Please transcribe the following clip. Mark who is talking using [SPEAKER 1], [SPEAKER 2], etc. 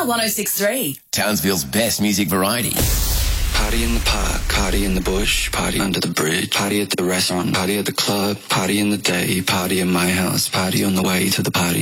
[SPEAKER 1] 106.3.
[SPEAKER 2] Townsville's best music variety.
[SPEAKER 3] Party in the park, party in the bush, party under the bridge, party at the restaurant, party at the club, party in the day, party in my house, party on the way to the party.